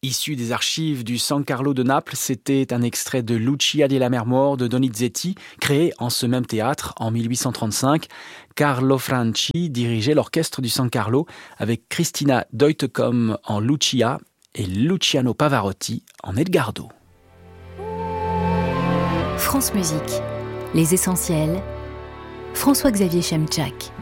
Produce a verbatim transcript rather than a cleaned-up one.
Issu des archives du San Carlo de Naples, c'était un extrait de Lucia della Marmore de Donizetti, créé en ce même théâtre en mille huit cent trente-cinq. Carlo Franchi dirigeait l'orchestre du San Carlo avec Christina Deutecom en Lucia et Luciano Pavarotti en Edgardo. France Musique, les essentiels, François-Xavier Chemchak.